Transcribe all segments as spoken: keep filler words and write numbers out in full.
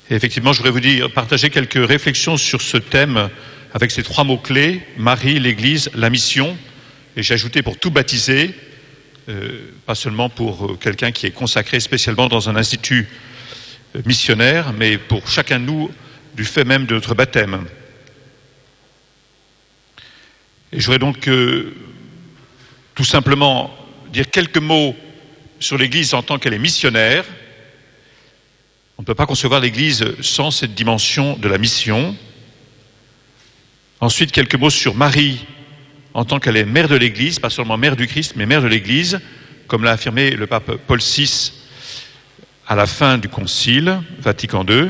Et effectivement, je voudrais vous dire, partager quelques réflexions sur ce thème avec ces trois mots-clés, Marie, l'Église, la mission. Et j'ai ajouté pour tout baptisé, euh, pas seulement pour quelqu'un qui est consacré spécialement dans un institut missionnaire, mais pour chacun de nous du fait même de notre baptême. Et je voudrais donc euh, tout simplement dire quelques mots sur l'Église en tant qu'elle est missionnaire. On ne peut pas concevoir l'Église sans cette dimension de la mission. Ensuite, quelques mots sur Marie en tant qu'elle est mère de l'Église, pas seulement mère du Christ, mais mère de l'Église, comme l'a affirmé le pape Paul six à la fin du Concile Vatican deux.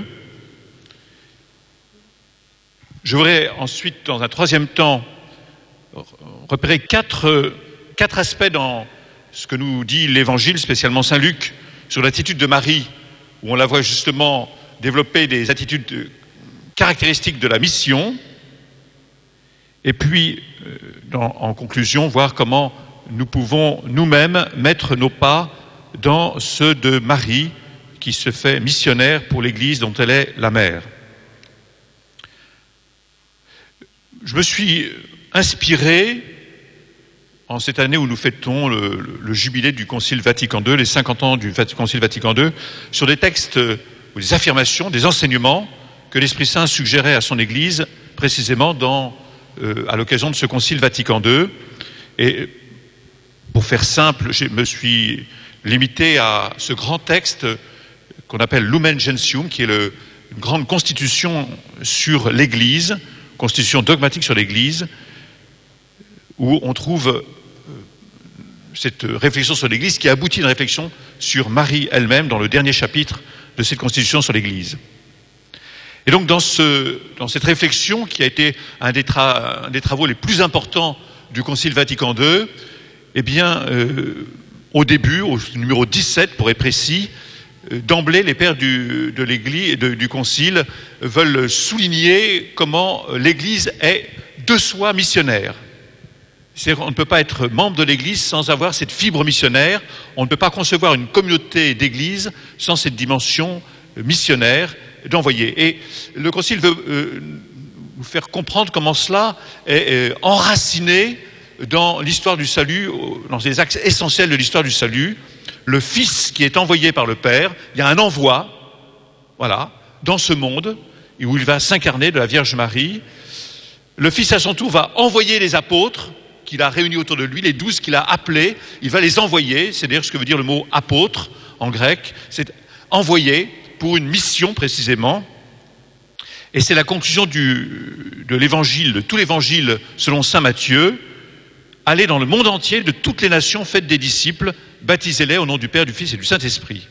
Je voudrais ensuite, dans un troisième temps, repérer quatre, quatre aspects dans ce que nous dit l'Évangile, spécialement Saint Luc, sur l'attitude de Marie, où on la voit justement développer des attitudes caractéristiques de la mission. Et puis, dans, en conclusion, voir comment nous pouvons nous-mêmes mettre nos pas dans ceux de Marie, qui se fait missionnaire pour l'Église dont elle est la mère. Je me suis inspiré, en cette année où nous fêtons le, le, le jubilé du Concile Vatican deux, les cinquante ans du Concile Vatican deux, sur des textes ou des affirmations, des enseignements que l'Esprit Saint suggérait à son Église, précisément dans, euh, à l'occasion de ce Concile Vatican deux. Et pour faire simple, je me suis limité à ce grand texte qu'on appelle Lumen Gentium, qui est le, une grande constitution sur l'Église, constitution dogmatique sur l'Église, où on trouve cette réflexion sur l'Église qui aboutit à une réflexion sur Marie elle-même dans le dernier chapitre de cette constitution sur l'Église. Et donc dans, ce, dans cette réflexion qui a été un des, tra- un des travaux les plus importants du Concile Vatican deux, eh bien, euh, au début, au numéro dix-sept pour être précis, euh, d'emblée les pères du, de l'Église, de, du Concile veulent souligner comment l'Église est de soi missionnaire. C'est-à-dire qu'on ne peut pas être membre de l'Église sans avoir cette fibre missionnaire. On ne peut pas concevoir une communauté d'Église sans cette dimension missionnaire d'envoyer. Et le Concile veut euh, nous faire comprendre comment cela est euh, enraciné dans l'histoire du salut, dans les axes essentiels de l'histoire du salut. Le Fils qui est envoyé par le Père, il y a un envoi, voilà, dans ce monde où il va s'incarner de la Vierge Marie. Le Fils à son tour va envoyer les apôtres qu'il a réunis autour de lui, les douze qu'il a appelés, il va les envoyer, c'est d'ailleurs ce que veut dire le mot apôtre en grec, c'est envoyer pour une mission précisément. Et c'est la conclusion du, de l'évangile, de tout l'évangile selon saint Matthieu, aller dans le monde entier, de toutes les nations, faites des disciples, baptisez-les au nom du Père, du Fils et du Saint-Esprit.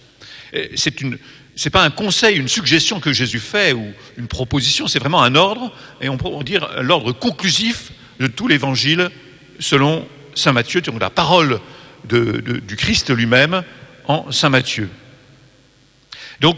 C'est une, c'est pas un conseil, une suggestion que Jésus fait ou une proposition, c'est vraiment un ordre, et on peut dire l'ordre conclusif de tout l'évangile selon saint Matthieu, donc la parole de, de, du Christ lui-même en saint Matthieu. Donc,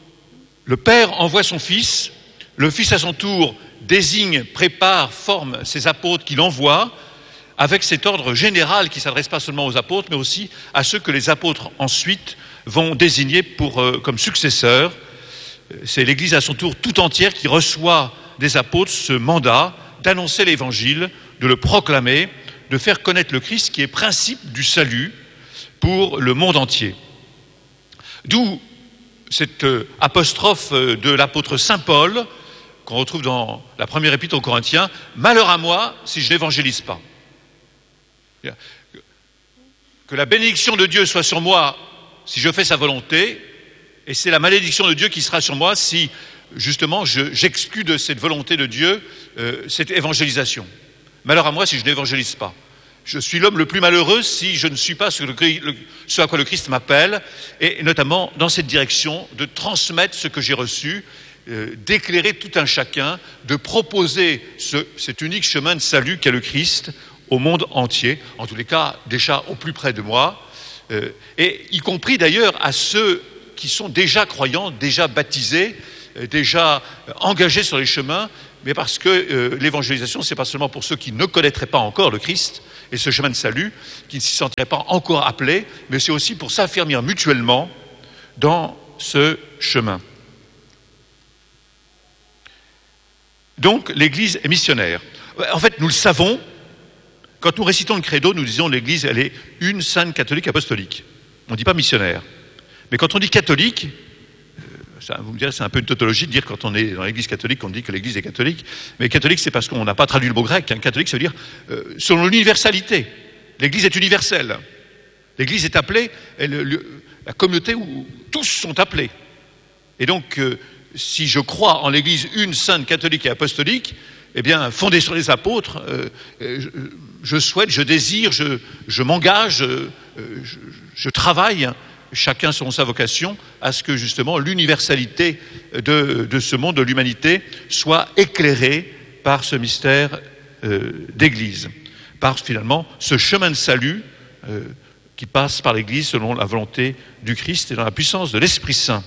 le Père envoie son Fils, le Fils à son tour désigne, prépare, forme ses apôtres qu'il envoie, avec cet ordre général qui ne s'adresse pas seulement aux apôtres, mais aussi à ceux que les apôtres ensuite vont désigner pour, euh, comme successeurs. C'est l'Église à son tour tout entière qui reçoit des apôtres ce mandat d'annoncer l'Évangile, de le proclamer, de faire connaître le Christ qui est principe du salut pour le monde entier. D'où cette apostrophe de l'apôtre Saint Paul, qu'on retrouve dans la première épître aux Corinthiens, « Malheur à moi si je n'évangélise pas ». Que la bénédiction de Dieu soit sur moi si je fais sa volonté, et c'est la malédiction de Dieu qui sera sur moi si justement je, j'exclus de cette volonté de Dieu euh, cette évangélisation. Malheur à moi si je n'évangélise pas. Je suis l'homme le plus malheureux si je ne suis pas ce, le, ce à quoi le Christ m'appelle, et notamment dans cette direction de transmettre ce que j'ai reçu, euh, d'éclairer tout un chacun, de proposer ce, cet unique chemin de salut qu'est le Christ au monde entier, en tous les cas déjà au plus près de moi, euh, et y compris d'ailleurs à ceux qui sont déjà croyants, déjà baptisés, euh, déjà engagés sur les chemins, mais parce que euh, l'évangélisation, c'est pas seulement pour ceux qui ne connaîtraient pas encore le Christ et ce chemin de salut, qui ne s'y sentiraient pas encore appelés, mais c'est aussi pour s'affermir mutuellement dans ce chemin. Donc l'Église est missionnaire. En fait, nous le savons, quand nous récitons le credo, nous disons l'Église, elle est une sainte catholique apostolique. On ne dit pas missionnaire. Mais quand on dit catholique, ça, vous me direz, c'est un peu une tautologie de dire quand on est dans l'Église catholique, on dit que l'Église est catholique. Mais catholique, c'est parce qu'on n'a pas traduit le mot grec. Hein. Catholique, ça veut dire euh, selon l'universalité. L'Église est universelle. L'Église est appelée, elle, le, la communauté où tous sont appelés. Et donc, euh, si je crois en l'Église une sainte catholique et apostolique, eh bien, fondée sur les apôtres, euh, je, je souhaite, je désire, je, je m'engage, euh, je, je travaille, chacun selon sa vocation, à ce que justement l'universalité de, de ce monde, de l'humanité, soit éclairée par ce mystère euh, d'Église, par finalement ce chemin de salut euh, qui passe par l'Église selon la volonté du Christ et dans la puissance de l'Esprit Saint.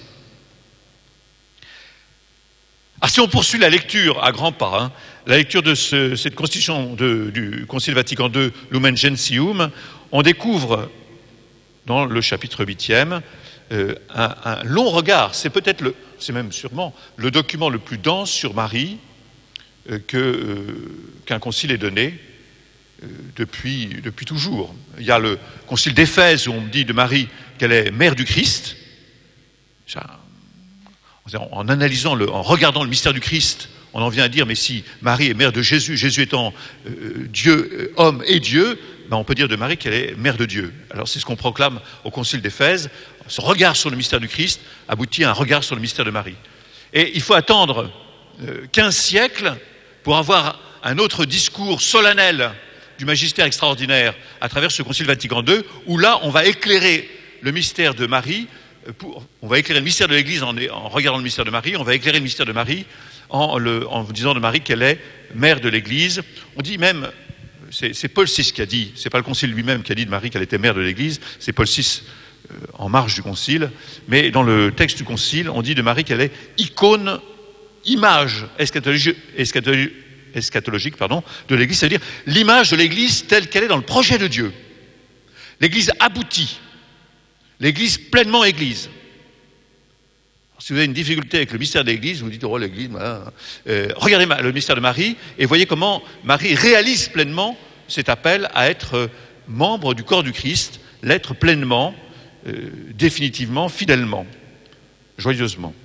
Ah, si on poursuit la lecture à grands pas, hein, la lecture de ce, cette constitution de, du Concile Vatican deux, Lumen Gentium, on découvre dans le chapitre huitième euh, un, un long regard, c'est peut-être, le, c'est même sûrement le document le plus dense sur Marie euh, que, euh, qu'un concile ait donné euh, depuis, depuis toujours. Il y a le concile d'Éphèse où on dit de Marie qu'elle est mère du Christ. Ça, en analysant, le, en regardant le mystère du Christ, on en vient à dire, mais si Marie est mère de Jésus, Jésus étant euh, Dieu, euh, homme et Dieu, ben on peut dire de Marie qu'elle est mère de Dieu. Alors c'est ce qu'on proclame au concile d'Éphèse. Ce regard sur le mystère du Christ aboutit à un regard sur le mystère de Marie. Et il faut attendre euh, quinze siècles pour avoir un autre discours solennel du magistère extraordinaire à travers ce concile Vatican deux, où là on va éclairer le mystère de Marie. Pour, on va éclairer le mystère de l'Église en, en regardant le mystère de Marie, on va éclairer le mystère de Marie en, le, en disant de Marie qu'elle est mère de l'Église. On dit même, c'est, c'est Paul six qui a dit, c'est pas le concile lui-même qui a dit de Marie qu'elle était mère de l'Église, c'est Paul six euh, en marge du concile, mais dans le texte du concile, on dit de Marie qu'elle est icône, image eschatologique, eschatologique, eschatologique pardon, de l'Église, c'est-à-dire l'image de l'Église telle qu'elle est dans le projet de Dieu. L'Église aboutit. L'Église pleinement Église. Alors, si vous avez une difficulté avec le mystère de l'Église, vous dites, oh l'Église, voilà. euh, regardez le mystère de Marie et voyez comment Marie réalise pleinement cet appel à être membre du corps du Christ, l'être pleinement, euh, définitivement, fidèlement, joyeusement.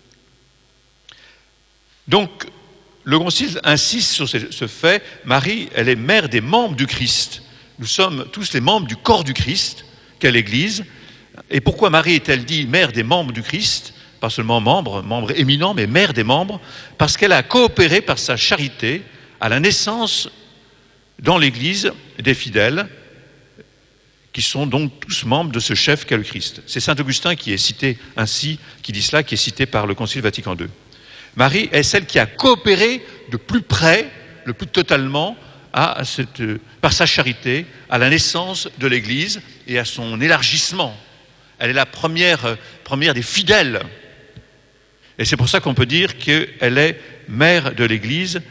Donc, le Concile insiste sur ce, ce fait, Marie, elle est mère des membres du Christ. Nous sommes tous les membres du corps du Christ, qu'est l'Église. Et pourquoi Marie est-elle dit mère des membres du Christ? Pas seulement membre, membre éminent, mais mère des membres, parce qu'elle a coopéré par sa charité à la naissance dans l'Église des fidèles, qui sont donc tous membres de ce chef qu'est le Christ. C'est saint Augustin qui est cité ainsi, qui dit cela, qui est cité par le Concile Vatican deux. Marie est celle qui a coopéré de plus près, le plus totalement, à cette, par sa charité, à la naissance de l'Église et à son élargissement. Elle est la première, première des fidèles. Et c'est pour ça qu'on peut dire qu'elle est mère de l'Église.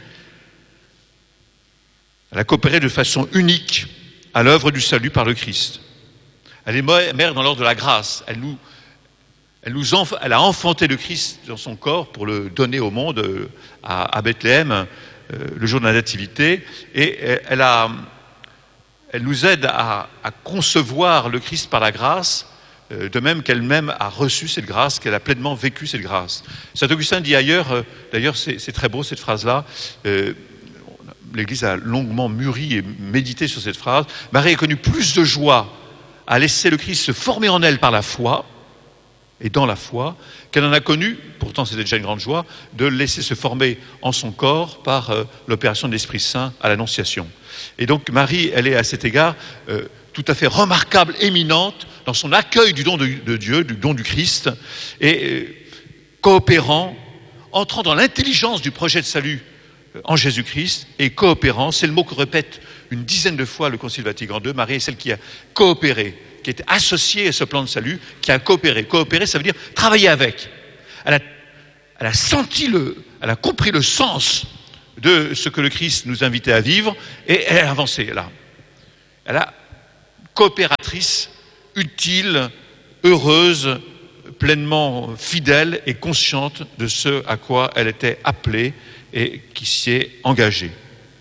Elle a coopéré de façon unique à l'œuvre du salut par le Christ. Elle est mère dans l'ordre de la grâce. Elle, nous, elle, nous enf- elle a enfanté le Christ dans son corps pour le donner au monde à, à Bethléem, euh, le jour de la Nativité. Et elle, a, elle nous aide à, à concevoir le Christ par la grâce, de même qu'elle-même a reçu cette grâce, qu'elle a pleinement vécu cette grâce. Saint Augustin dit ailleurs, euh, d'ailleurs c'est, c'est très beau cette phrase-là, euh, l'Église a longuement mûri et médité sur cette phrase, Marie a connu plus de joie à laisser le Christ se former en elle par la foi, et dans la foi, qu'elle en a connu, pourtant c'était déjà une grande joie, de le laisser se former en son corps par euh, l'opération de l'Esprit Saint à l'Annonciation. Et donc Marie, elle est à cet égard euh, tout à fait remarquable, éminente, dans son accueil du don de, de Dieu, du don du Christ, et euh, coopérant, entrant dans l'intelligence du projet de salut euh, en Jésus-Christ, et coopérant, c'est le mot que répète une dizaine de fois le Concile Vatican deux, Marie est celle qui a coopéré, qui était associée à ce plan de salut, qui a coopéré. Coopérer, ça veut dire travailler avec. Elle a, elle a senti le, elle a compris le sens de ce que le Christ nous invitait à vivre, et elle a avancé là. Elle a coopératrice, utile, heureuse, pleinement fidèle et consciente de ce à quoi elle était appelée et qui s'y est engagée.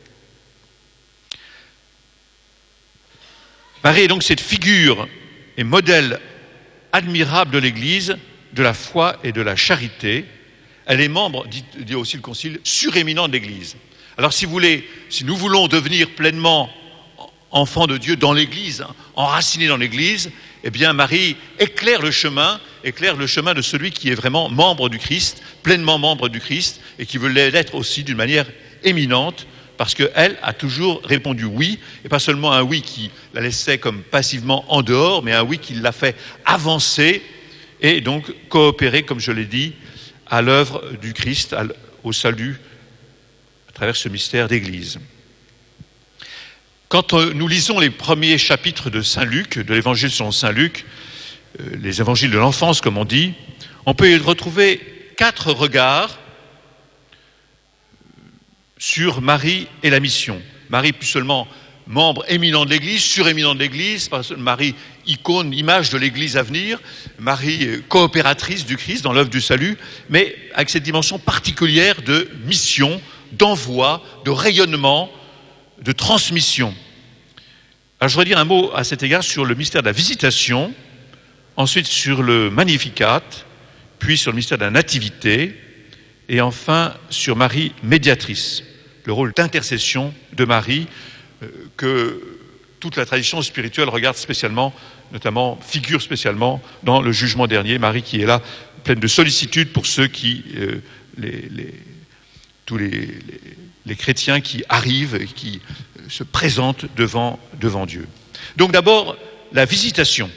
Marie est donc cette figure et modèle admirable de l'Église, de la foi et de la charité. Elle est membre, dit, dit aussi le Concile, suréminent de l'Église. Alors si vous voulez, si nous voulons devenir pleinement enfants de Dieu dans l'Église, enracinés dans l'Église, eh bien Marie éclaire le chemin, éclaire le chemin de celui qui est vraiment membre du Christ, pleinement membre du Christ, et qui veut l'être aussi d'une manière éminente, parce qu'elle a toujours répondu oui, et pas seulement un oui qui la laissait comme passivement en dehors, mais un oui qui l'a fait avancer, et donc coopérer, comme je l'ai dit, à l'œuvre du Christ, au salut, à travers ce mystère d'Église. Quand nous lisons les premiers chapitres de Saint Luc, de l'évangile selon Saint Luc, les évangiles de l'enfance comme on dit, on peut y retrouver quatre regards sur Marie et la mission. Marie plus seulement membre éminent de l'Église, suréminent de l'Église, Marie icône, image de l'Église à venir, Marie coopératrice du Christ dans l'œuvre du salut, mais avec cette dimension particulière de mission, d'envoi, de rayonnement, de transmission. Alors je voudrais dire un mot à cet égard sur le mystère de la visitation, ensuite sur le Magnificat, puis sur le mystère de la Nativité, et enfin sur Marie médiatrice, le rôle d'intercession de Marie euh, que toute la tradition spirituelle regarde spécialement, notamment figure spécialement dans le jugement dernier, Marie qui est là pleine de sollicitude pour ceux qui, euh, les, les, tous les, les, les chrétiens qui arrivent et qui se présentent devant, devant Dieu. Donc d'abord, la visitation.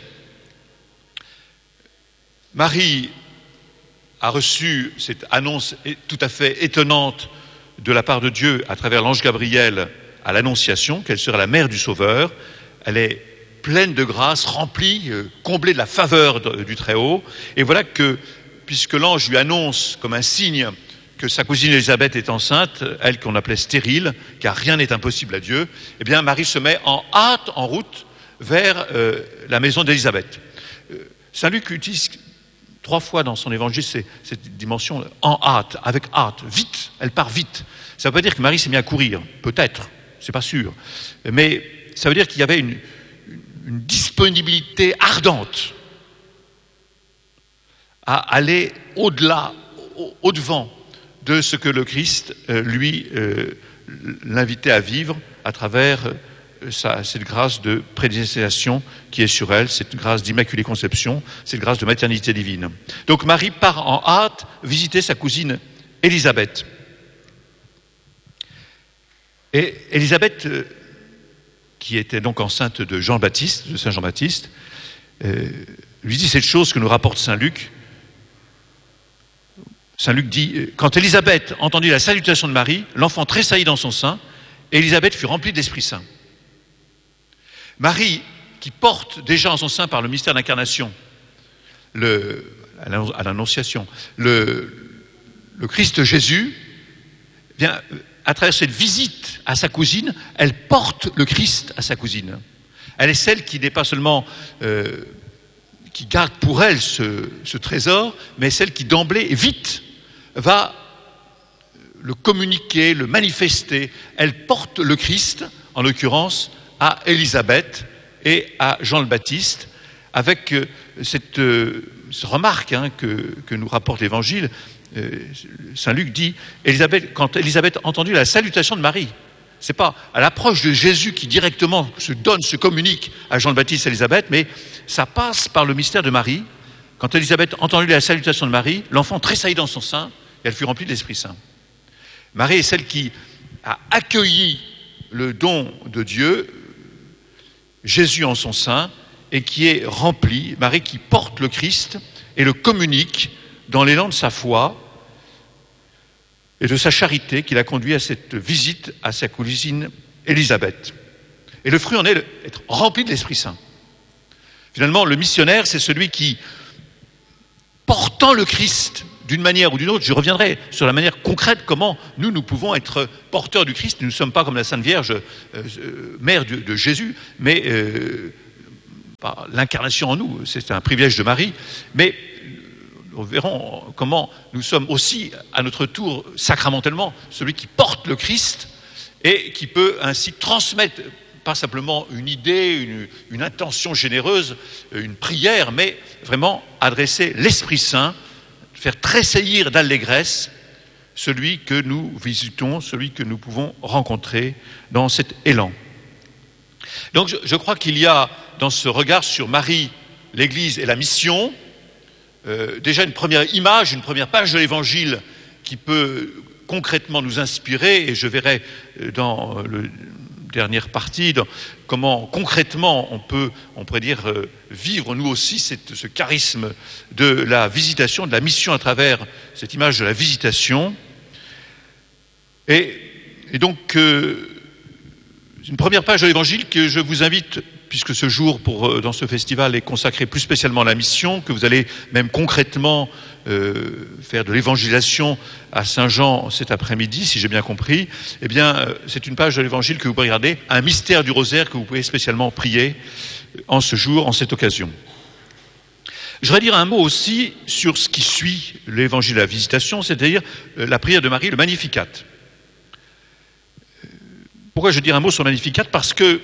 Marie a reçu cette annonce tout à fait étonnante de la part de Dieu à travers l'ange Gabriel à l'Annonciation, qu'elle sera la mère du Sauveur. Elle est pleine de grâce, remplie, comblée de la faveur du Très-Haut. Et voilà que, puisque l'ange lui annonce comme un signe que sa cousine Élisabeth est enceinte, elle qu'on appelait stérile, car rien n'est impossible à Dieu, eh bien Marie se met en hâte, en route, vers euh, la maison d'Élisabeth. Euh, Saint Luc utilise trois fois dans son évangile c'est, cette dimension en hâte, avec hâte, vite, elle part vite. Ça ne veut pas dire que Marie s'est mise à courir, peut-être, c'est pas sûr, mais ça veut dire qu'il y avait une, une disponibilité ardente à aller au-delà, au- au-devant de ce que le Christ, euh, lui, euh, l'invitait à vivre à travers euh, sa, cette grâce de prédestination qui est sur elle, cette grâce d'immaculée conception, cette grâce de maternité divine. Donc Marie part en hâte visiter sa cousine Élisabeth. Et Élisabeth, euh, qui était donc enceinte de Jean-Baptiste, de Saint Jean-Baptiste, euh, lui dit cette chose que nous rapporte Saint Luc. Saint Luc dit, quand Élisabeth entendit la salutation de Marie, l'enfant tressaillit dans son sein, et Élisabeth fut remplie de l'Esprit Saint. Marie, qui porte déjà en son sein par le mystère d'incarnation, le, à l'Annonciation, le, le Christ Jésus, vient, à travers cette visite à sa cousine, elle porte le Christ à sa cousine. Elle est celle qui n'est pas seulement... Euh, qui garde pour elle ce, ce trésor, mais celle qui d'emblée, vite, va le communiquer, le manifester. Elle porte le Christ, en l'occurrence, à Élisabeth et à Jean le Baptiste, avec cette, cette remarque hein, que, que nous rapporte l'Évangile. Euh, Saint Luc dit, Élisabeth, quand Élisabeth a entendu la salutation de Marie, c'est pas à l'approche de Jésus qui directement se donne, se communique à Jean le Baptiste et Élisabeth, mais ça passe par le mystère de Marie. Quand Élisabeth a entendu la salutation de Marie, l'enfant tressaillit dans son sein et elle fut remplie de l'Esprit Saint. Marie est celle qui a accueilli le don de Dieu, Jésus en son sein, et qui est remplie, Marie qui porte le Christ et le communique dans l'élan de sa foi et de sa charité qui l'a conduit à cette visite à sa cousine Élisabeth. Et le fruit en est d'être rempli de l'Esprit Saint. Finalement, le missionnaire, c'est celui qui, portant le Christ d'une manière ou d'une autre, je reviendrai sur la manière concrète comment nous, nous pouvons être porteurs du Christ. Nous ne sommes pas comme la Sainte Vierge, euh, euh, mère de, de Jésus, mais euh, par l'incarnation en nous, c'est un privilège de Marie, mais nous verrons comment nous sommes aussi, à notre tour, sacramentellement, celui qui porte le Christ et qui peut ainsi transmettre, pas simplement une idée, une, une intention généreuse, une prière, mais vraiment adresser l'Esprit Saint, faire tressaillir d'allégresse celui que nous visitons, celui que nous pouvons rencontrer dans cet élan. Donc je, je crois qu'il y a dans ce regard sur Marie, l'Église et la mission, euh, déjà une première image, une première page de l'Évangile qui peut concrètement nous inspirer, et je verrai dans la dernière partie dans comment concrètement on peut, on pourrait dire, euh, vivre nous aussi cette, ce charisme de la visitation, de la mission à travers cette image de la visitation. Et, et donc, euh, une première page de l'Évangile que je vous invite, puisque ce jour pour, dans ce festival est consacré plus spécialement à la mission, que vous allez même concrètement euh, faire de l'évangélisation à Saint-Jean cet après-midi, si j'ai bien compris, eh bien, euh, c'est une page de l'Évangile que vous pouvez regarder, un mystère du rosaire que vous pouvez spécialement prier en ce jour, en cette occasion. Je voudrais dire un mot aussi sur ce qui suit l'Évangile de la Visitation, c'est-à-dire euh, la prière de Marie, le Magnificat. Pourquoi je veux dire un mot sur le Magnificat ? Parce que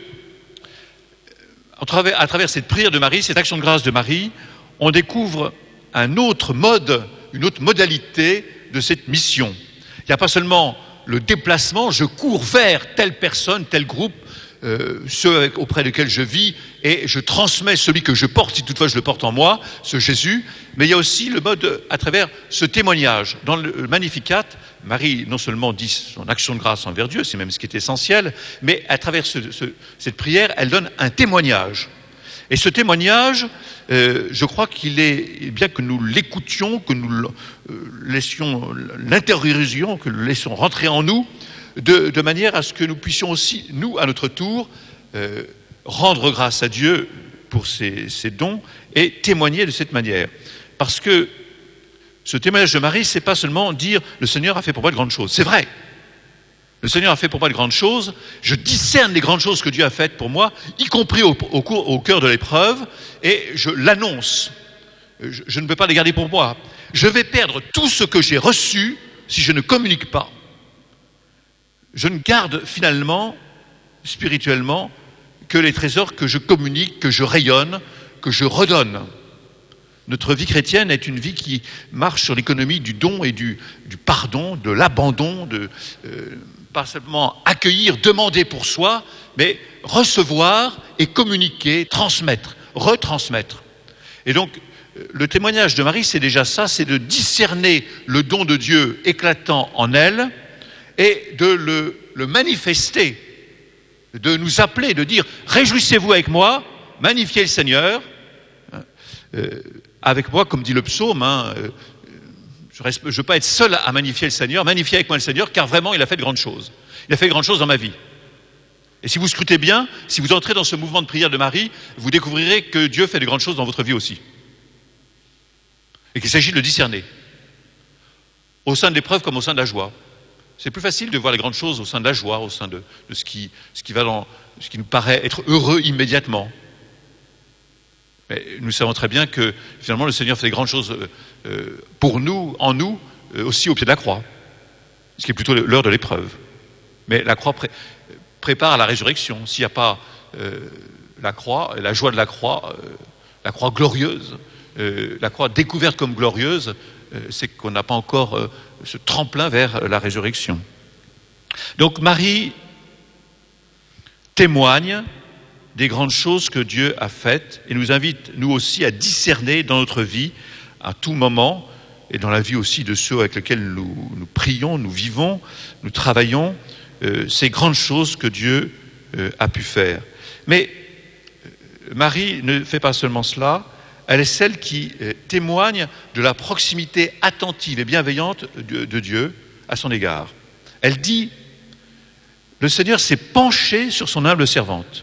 à travers, à travers cette prière de Marie, cette action de grâce de Marie, on découvre un autre mode, une autre modalité de cette mission. Il n'y a pas seulement le déplacement, je cours vers telle personne, tel groupe, euh, ceux auprès desquels je vis, et je transmets celui que je porte, si toutefois je le porte en moi, ce Jésus, mais il y a aussi le mode à travers ce témoignage. Dans le Magnificat, Marie non seulement dit son action de grâce envers Dieu, c'est même ce qui est essentiel, mais à travers ce, ce, cette prière, elle donne un témoignage. Et ce témoignage, euh, je crois qu'il est bien que nous l'écoutions, que nous euh, laissions, l'intériorisions, que nous laissions rentrer en nous, de, de manière à ce que nous puissions aussi, nous, à notre tour, euh, rendre grâce à Dieu pour ses, ses dons et témoigner de cette manière. Parce que ce témoignage de Marie, c'est pas seulement dire « le Seigneur a fait pour moi de grandes choses ». C'est vrai. Le Seigneur a fait pour moi de grandes choses. Je discerne les grandes choses que Dieu a faites pour moi, y compris au, au, au cœur de l'épreuve, et je l'annonce. Je, je ne peux pas les garder pour moi. Je vais perdre tout ce que j'ai reçu si je ne communique pas. Je ne garde finalement, spirituellement, que les trésors que je communique, que je rayonne, que je redonne. Notre vie chrétienne est une vie qui marche sur l'économie du don et du, du pardon, de l'abandon, de euh, pas seulement accueillir, demander pour soi, mais recevoir et communiquer, transmettre, retransmettre. Et donc, le témoignage de Marie, c'est déjà ça, c'est de discerner le don de Dieu éclatant en elle et de le, le manifester, de nous appeler, de dire « Réjouissez-vous avec moi, magnifiez le Seigneur euh, ». Avec moi, comme dit le psaume, hein, euh, je ne veux pas être seul à magnifier le Seigneur, magnifiez avec moi le Seigneur, car vraiment il a fait de grandes choses. Il a fait de grandes choses dans ma vie. Et si vous scrutez bien, si vous entrez dans ce mouvement de prière de Marie, vous découvrirez que Dieu fait de grandes choses dans votre vie aussi. Et qu'il s'agit de le discerner. Au sein de l'épreuve comme au sein de la joie. C'est plus facile de voir les grandes choses au sein de la joie, au sein de, de ce, qui, ce, qui va dans, ce qui nous paraît être heureux immédiatement. Mais nous savons très bien que finalement le Seigneur fait des grandes choses euh, pour nous, en nous, euh, aussi au pied de la croix, ce qui est plutôt l'heure de l'épreuve. Mais la croix pré- prépare à la résurrection. S'il n'y a pas euh, la croix, la joie de la croix, euh, la croix glorieuse, euh, la croix découverte comme glorieuse, euh, c'est qu'on n'a pas encore euh, ce tremplin vers la résurrection. Donc Marie témoigne des grandes choses que Dieu a faites et nous invite, nous aussi, à discerner dans notre vie, à tout moment, et dans la vie aussi de ceux avec lesquels nous, nous prions, nous vivons, nous travaillons, euh, ces grandes choses que Dieu euh, a pu faire. Mais euh, Marie ne fait pas seulement cela, elle est celle qui euh, témoigne de la proximité attentive et bienveillante de, de Dieu à son égard. Elle dit, le Seigneur s'est penché sur son humble servante.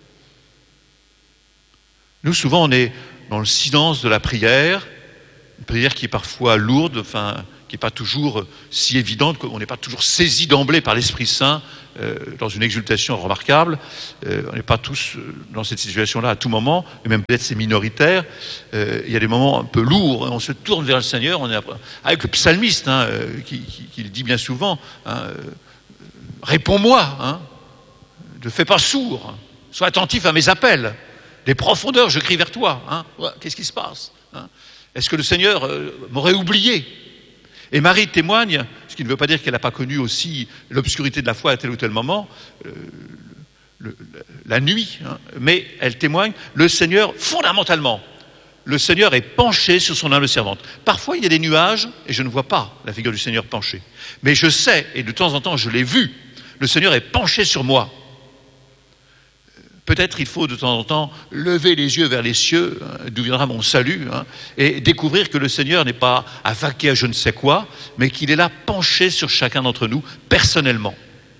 Nous, souvent, on est dans le silence de la prière, une prière qui est parfois lourde, enfin, qui n'est pas toujours si évidente, qu'on n'est pas toujours saisi d'emblée par l'Esprit Saint euh, dans une exultation remarquable. Euh, on n'est pas tous dans cette situation-là à tout moment, et même peut-être c'est minoritaire. Euh, il y a des moments un peu lourds, on se tourne vers le Seigneur, on est avec le psalmiste hein, euh, qui, qui, qui le dit bien souvent, hein, euh, réponds-moi, hein, ne fais pas sourd, sois attentif à mes appels. Des profondeurs, je crie vers toi. Hein. Qu'est-ce qui se passe hein? Est-ce que le Seigneur euh, m'aurait oublié? Et Marie témoigne, ce qui ne veut pas dire qu'elle n'a pas connu aussi l'obscurité de la foi à tel ou tel moment, euh, le, la nuit, hein, mais elle témoigne, le Seigneur, fondamentalement, le Seigneur est penché sur son humble servante. Parfois, il y a des nuages, et je ne vois pas la figure du Seigneur penchée. Mais je sais, et de temps en temps, je l'ai vu, le Seigneur est penché sur moi. Peut-être il faut de temps en temps lever les yeux vers les cieux, hein, d'où viendra mon salut, hein, et découvrir que le Seigneur n'est pas à vaquer à je ne sais quoi, mais qu'il est là penché sur chacun d'entre nous, personnellement.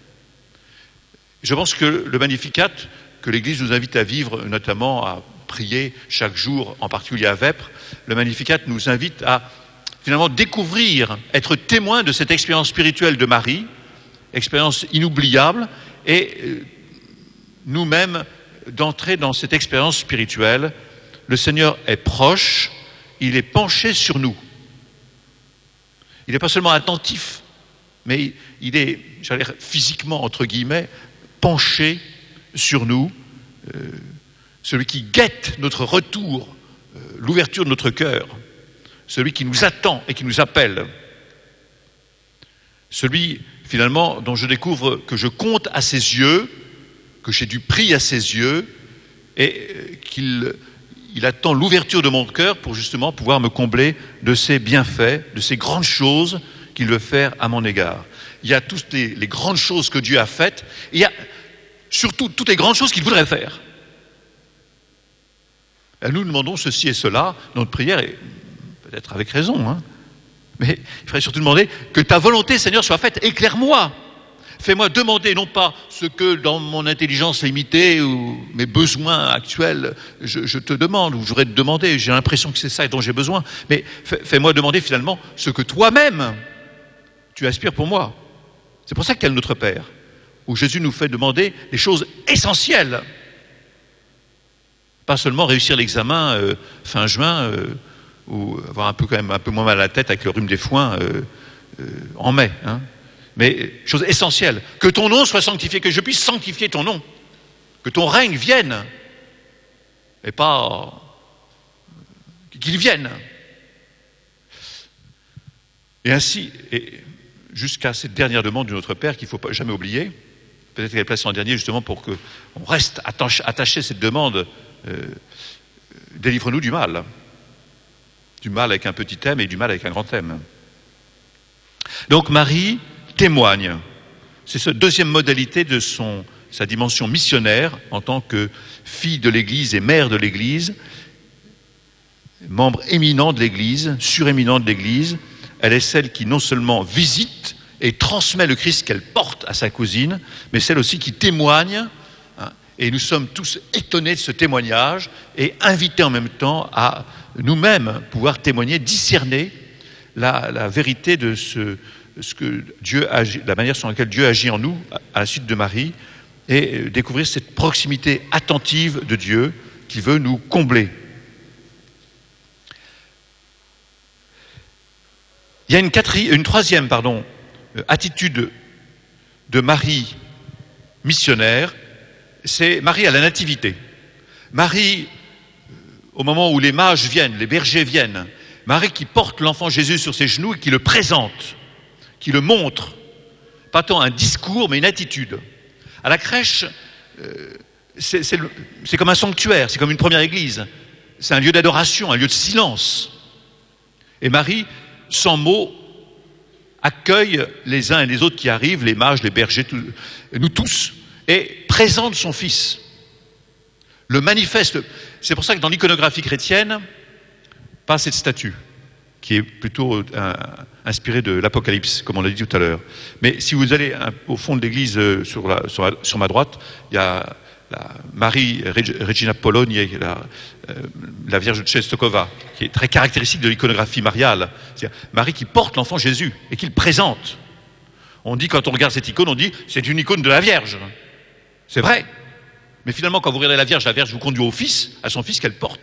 Je pense que le Magnificat, que l'Église nous invite à vivre, notamment à prier chaque jour, en particulier à Vêpres, le Magnificat nous invite à finalement découvrir, être témoin de cette expérience spirituelle de Marie, expérience inoubliable, et euh, nous-mêmes d'entrer dans cette expérience spirituelle. Le Seigneur est proche, il est penché sur nous. Il n'est pas seulement attentif, mais il est, j'allais dire physiquement, entre guillemets, penché sur nous, euh, celui qui guette notre retour, euh, l'ouverture de notre cœur, celui qui nous attend et qui nous appelle, celui finalement dont je découvre que je compte à ses yeux, que j'ai du prix à ses yeux, et qu'il il attend l'ouverture de mon cœur pour justement pouvoir me combler de ses bienfaits, de ces grandes choses qu'il veut faire à mon égard. Il y a toutes les, les grandes choses que Dieu a faites, et il y a surtout toutes les grandes choses qu'il voudrait faire. Et nous demandons ceci et cela, notre prière, est peut-être avec raison, hein, mais il faudrait surtout demander que ta volonté, Seigneur, soit faite, éclaire-moi. Fais-moi demander, non pas ce que dans mon intelligence limitée ou mes besoins actuels, je, je te demande, ou j'aurais te demander, j'ai l'impression que c'est ça dont j'ai besoin, mais fais-moi demander finalement ce que toi-même, tu aspires pour moi. C'est pour ça qu'il y a le Notre Père, où Jésus nous fait demander des choses essentielles. Pas seulement réussir l'examen euh, fin juin, euh, ou avoir un peu, quand même, un peu moins mal à la tête avec le rhume des foins euh, euh, en mai, hein. Mais chose essentielle, que ton nom soit sanctifié, que je puisse sanctifier ton nom, que ton règne vienne, et pas qu'il vienne. Et ainsi, et jusqu'à cette dernière demande de notre Père qu'il ne faut jamais oublier, peut-être qu'elle est placée en dernier justement pour qu'on reste attaché à cette demande, euh, délivre-nous du mal. Du mal avec un petit M et du mal avec un grand M. Donc Marie témoigne. C'est cette deuxième modalité de son, sa dimension missionnaire en tant que fille de l'Église et mère de l'Église, membre éminent de l'Église, suréminent de l'Église. Elle est celle qui non seulement visite et transmet le Christ qu'elle porte à sa cousine, mais celle aussi qui témoigne. Hein, et nous sommes tous étonnés de ce témoignage et invités en même temps à nous-mêmes pouvoir témoigner, discerner la, la vérité de ce ce que Dieu agit, la manière sur laquelle Dieu agit en nous à la suite de Marie, et découvrir cette proximité attentive de Dieu qui veut nous combler. Il y a une, quatrième, une troisième pardon, attitude de Marie missionnaire, c'est Marie à la nativité. Marie, au moment où les mages viennent, les bergers viennent, Marie qui porte l'enfant Jésus sur ses genoux et qui le présente, qui le montre, pas tant un discours, mais une attitude. À la crèche, euh, c'est, c'est, c'est comme un sanctuaire, c'est comme une première église. C'est un lieu d'adoration, un lieu de silence. Et Marie, sans mots, accueille les uns et les autres qui arrivent, les mages, les bergers, tout, nous tous, et présente son fils. Le manifeste. C'est pour ça que dans l'iconographie chrétienne, pas cette statue, qui est plutôt euh, inspirée de l'Apocalypse, comme on l'a dit tout à l'heure. Mais si vous allez hein, au fond de l'église, euh, sur, la, sur, la, sur ma droite, il y a la Marie Regina Polonie, la, euh, la Vierge de Czestochowa, qui est très caractéristique de l'iconographie mariale. C'est-à-dire Marie qui porte l'enfant Jésus et qui le présente. On dit, quand on regarde cette icône, on dit, c'est une icône de la Vierge. C'est vrai. Mais finalement, quand vous regardez la Vierge, la Vierge vous conduit au Fils, à son Fils qu'elle porte.